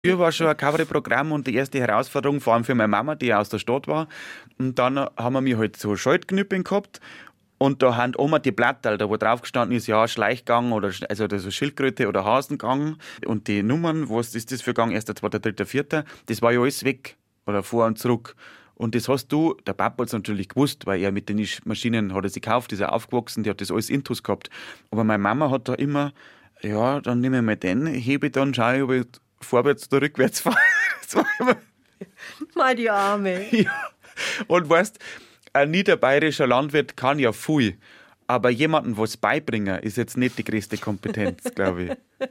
Früher war schon ein Kabarettprogramm und die erste Herausforderung, vor allem für meine Mama, die aus der Stadt war. Und dann haben wir mich halt so Schaltknüppeln gehabt. Und da haben Oma die Blatterl, da wo drauf gestanden ist, ja, Schleichgang oder also so Schildkröte oder Hasengang. Und die Nummern, was ist das für Gang? Erster, zweiter, dritter, vierter, das war ja alles weg. Oder vor und zurück. Und das hast du, der Papa hat es natürlich gewusst, weil er mit den Maschinen hat er sie gekauft, ist er aufgewachsen, der hat das alles intus gehabt. Aber meine Mama hat da immer, ja, dann nehme ich mal den, hebe dann, schaue ich, ob ich vorwärts oder rückwärts fahre. Das war immer, Mal die Arme. ja. Und weißt, ein niederbayerischer Landwirt kann ja viel, aber jemandem was beibringen, ist jetzt nicht die größte Kompetenz, glaube ich.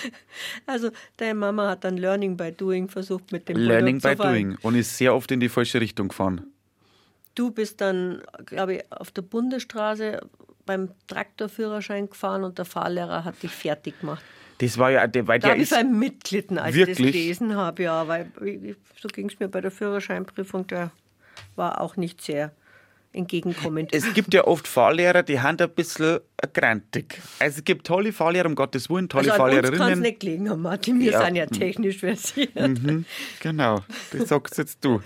Also deine Mama hat dann Learning by Doing versucht mit dem Learning Bulldog by zu fahren. doing. Und ist sehr oft in die falsche Richtung gefahren. Du bist dann, glaube ich, auf der Bundesstraße beim Traktorführerschein gefahren und der Fahrlehrer hat dich fertig gemacht. Das war ja, weil Da der habe ich ist so ein Mitglitten, als ich wirklich? das gelesen habe, ja, weil so ging es mir bei der Führerscheinprüfung, der war auch nicht sehr entgegenkommend. Es gibt ja oft Fahrlehrer, die haben ein bisschen grantig. Also es gibt tolle Fahrlehrer, um Gottes Willen, tolle also an uns kann es Fahrlehrerinnen. nicht gelegen haben, Martin, wir Ja. sind ja technisch versiert. Genau, das sagst jetzt du.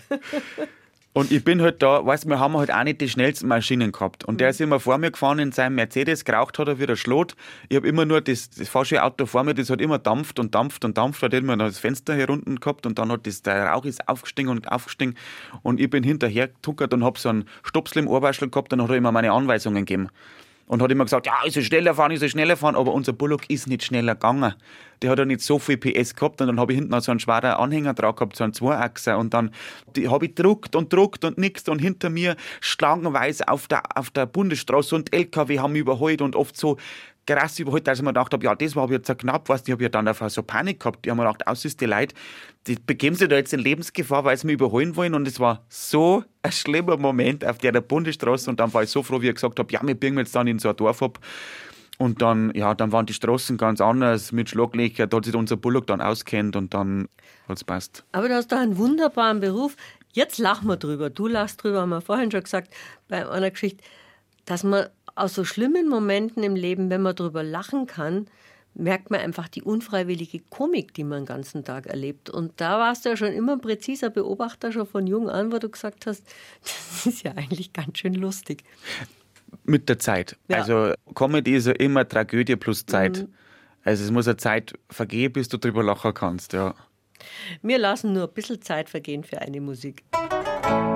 Und ich bin halt da, weißt du, wir haben halt auch nicht die schnellsten Maschinen gehabt. Und der ist immer vor mir gefahren in seinem Mercedes, geraucht hat er wieder Schlot. Ich habe immer nur das Fahrschulauto vor mir, das hat immer dampft und dampft und dampft. Hat immer das Fenster hier unten gehabt und dann hat der Rauch ist aufgestiegen und aufgestiegen. Und ich bin hinterher getuckert und habe so einen Stopsel im Ohrwaschel gehabt und dann hat er immer meine Anweisungen gegeben. Und hat immer gesagt, ja, ich soll schneller fahren, aber unser Bullock ist nicht schneller gegangen. Der hat ja nicht so viel PS gehabt und dann habe ich hinten noch so einen schweren Anhänger drauf gehabt, so einen Zweiachser und dann habe ich druckt und nix und hinter mir schlangenweise auf der Bundesstraße und LKW haben mich überholt und oft so krass überholt, dass ich mir gedacht habe, ja, das war jetzt so knapp, weißt du, ich habe ja dann einfach so Panik gehabt. Die haben mir gedacht, aus ist die Leute, die begeben sich da jetzt in Lebensgefahr, weil sie mich überholen wollen und es war so ein schlimmer Moment auf der Bundesstraße und dann war ich so froh, wie ich gesagt habe, ja, wir biegen jetzt dann in so ein Dorf ab und dann, ja, dann waren die Straßen ganz anders mit Schlaglöchern, da hat sich unser Bullock dann auskennt und dann hat es passt. Aber du hast doch einen wunderbaren Beruf. Jetzt lachen wir drüber. Du lachst drüber, haben wir vorhin schon gesagt, bei einer Geschichte, dass man aus so schlimmen Momenten im Leben, wenn man drüber lachen kann, merkt man einfach die unfreiwillige Komik, die man den ganzen Tag erlebt. Und da warst du ja schon immer ein präziser Beobachter, schon von jung an, wo du gesagt hast, das ist ja eigentlich ganz schön lustig. Mit der Zeit. Ja. Also Comedy ist ja immer Tragödie plus Zeit. Also es muss eine Zeit vergehen, bis du drüber lachen kannst, ja. Wir lassen nur ein bisschen Zeit vergehen für eine Musik.